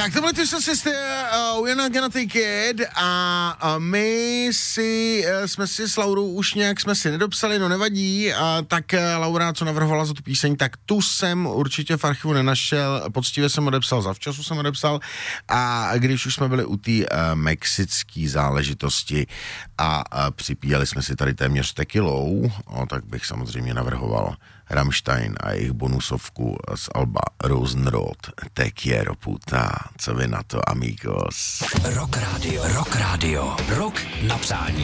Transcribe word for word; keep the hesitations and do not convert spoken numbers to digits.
Tak tohle ty jsou si uh, We're Not Gonna Take It a uh, my si, uh, jsme si s Laurou už nějak jsme si nedopsali, no nevadí, uh, tak uh, Laura, co navrhovala za tu píseň, tak tu jsem určitě v archivu nenašel, poctivě jsem odepsal, zavčasu jsem odepsal a když už jsme byli u té uh, mexické záležitosti a uh, připíjeli jsme si tady téměř tekilou, no, tak bych samozřejmě navrhoval Rammstein a jejich bonusovku z alba Rosenrot, Te quiero puta. Co vy na to, amigos? Rock Radio, Rock Radio, rock na přání.